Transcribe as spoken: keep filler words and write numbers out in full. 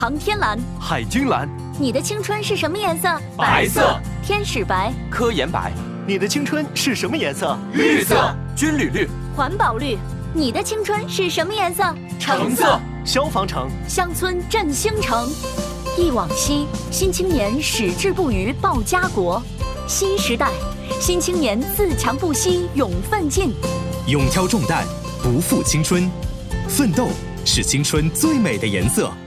航天蓝、 海军蓝。 你的青春是什么颜色？ 白色。 天使白、 科研白。 你的青春是什么颜色？ 绿色。军旅绿。 环保绿。你的青春是什么颜色？ 橙色。 消防橙。 乡村振兴城。忆往昔，新青年矢志不渝报家国。新时代，新青年自强不息勇奋进。 勇挑重担，不负青春，奋斗是青春最美的颜色。